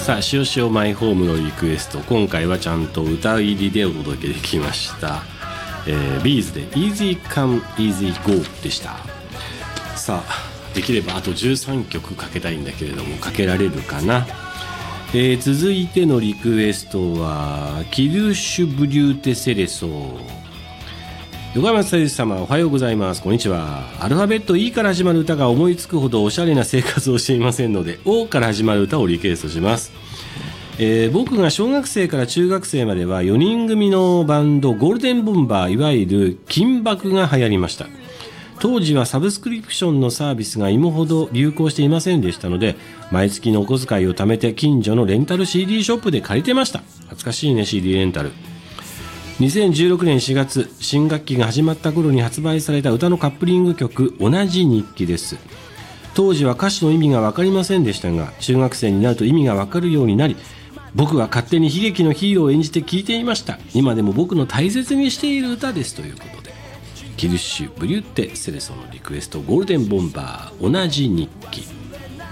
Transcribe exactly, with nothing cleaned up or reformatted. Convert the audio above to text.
さあ、しおしおマイホームのリクエスト、今回はちゃんと歌入りでお届けできました。えー、ビーズで Easy Come Easy Go でした。さあ、できればあとじゅうさんきょくかけたいんだけれども、かけられるかな。えー、続いてのリクエストはキルシュブリューテセレソ。横山さゆ様、おはようございます。こんにちは。アルファベット E から始まる歌が思いつくほどおしゃれな生活をしていませんので O から始まる歌をリクエストします。えー、僕が小学生から中学生まではよにん組のバンドゴールデンボンバー、いわゆる金箔が流行りました。当時はサブスクリプションのサービスが今ほど流行していませんでしたので、毎月のお小遣いを貯めて近所のレンタル シーディー ショップで借りてました。懐かしいね、 シーディー レンタル。にせんじゅうろくねんしがつ、新学期が始まった頃に発売された歌のカップリング曲、同じ日記です。当時は歌詞の意味が分かりませんでしたが、中学生になると意味が分かるようになり、僕は勝手に悲劇のヒーローを演じて聴いていました。今でも僕の大切にしている歌です、ということで、キルシュ・ブリュッテ・セレソのリクエスト、ゴールデンボンバー、同じ日記。